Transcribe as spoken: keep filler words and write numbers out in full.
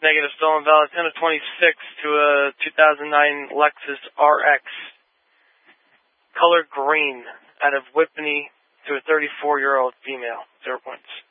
Negative, stolen, valid ten of twenty-six to a two thousand nine Lexus R X. Color green, out of Whippany to a thirty-four-year-old female. Zero points.